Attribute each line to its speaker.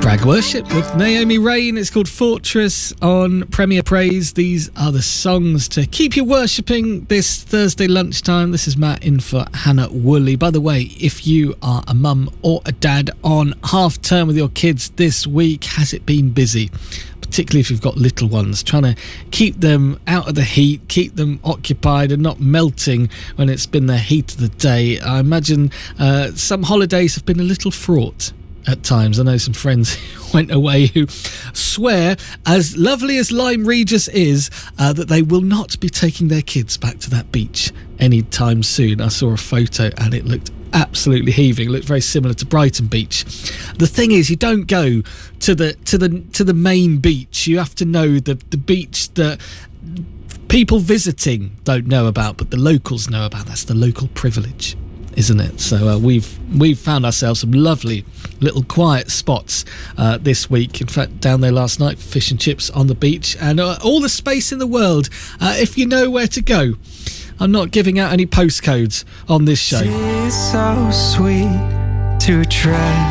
Speaker 1: Bragg Worship with Naomi Rain. It's called Fortress on Premier Praise. These are the songs to keep you worshipping this Thursday lunchtime. This is Matt in for Hannah Woolley. By the way, if you are a mum or a dad on half term with your kids this week, has it been busy? Particularly if you've got little ones, trying to keep them out of the heat, keep them occupied and not melting when it's been the heat of the day. I imagine some holidays have been a little fraught at times. I know some friends who went away who swear, as lovely as Lyme Regis is, that they will not be taking their kids back to that beach anytime soon. I saw a photo and it looked absolutely heaving. It looked very similar to Brighton Beach. The thing is, you don't go to the main beach. You have to know the beach that people visiting don't know about, but the locals know about. That's the local privilege, isn't it? So we've found ourselves some lovely little quiet spots this week. In fact, down there last night, fish and chips on the beach, and all the space in the world if you know where to go. I'm not giving out any postcodes on this show.
Speaker 2: It's so sweet to trust